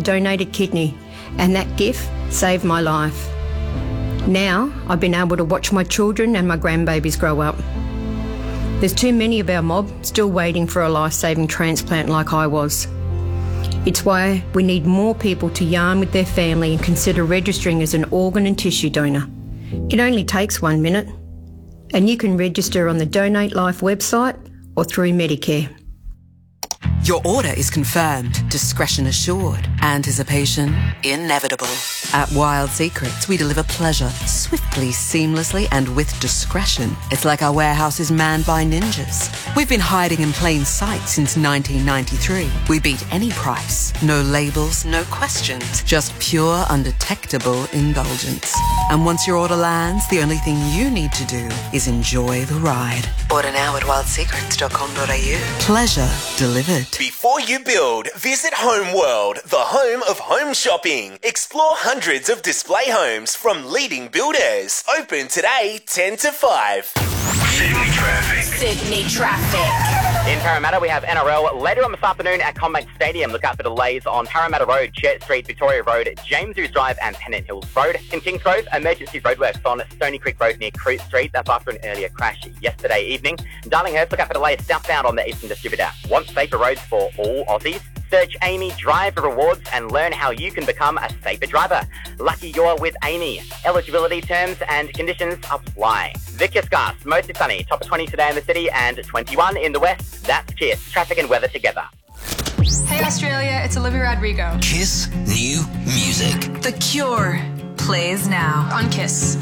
donate a kidney, and that gift saved my life. Now, I've been able to watch my children and my grandbabies grow up. There's too many of our mob still waiting for a life-saving transplant like I was. It's why we need more people to yarn with their family and consider registering as an organ and tissue donor. It only takes 1 minute, and you can register on the Donate Life website or through Medicare. Your order is confirmed, discretion assured, anticipation inevitable. At Wild Secrets, we deliver pleasure swiftly, seamlessly, and with discretion. It's like our warehouse is manned by ninjas. We've been hiding in plain sight since 1993. We beat any price. No labels, no questions, just pure, undetectable indulgence. And once your order lands, the only thing you need to do is enjoy the ride. Order now at wildsecrets.com.au. Pleasure delivered. Before you build, visit Home World, the home of home shopping. Explore hundreds of display homes from leading builders. Open today, 10 to 5. Sydney traffic. Sydney traffic. In Parramatta, we have NRL later on this afternoon at Combank Stadium. Look out for delays on Parramatta Road, Church Street, Victoria Road, James Hughes Drive and Pennant Hills Road. In Kingsgrove, emergency roadworks on Stony Creek Road near Crute Street. That's after an earlier crash yesterday evening. Darlinghurst, look out for delays southbound on the Eastern Distributor. Want safer roads for all Aussies? Search Amy Driver Rewards and learn how you can become a safer driver. Lucky you're with Amy. Eligibility terms and conditions apply. Vickers-Gas, mostly sunny. Top of 20 today in the city and 21 in the west. That's KISS. Traffic and weather together. Hey Australia, it's Olivia Rodrigo. KISS new music. The Cure plays now On KISS.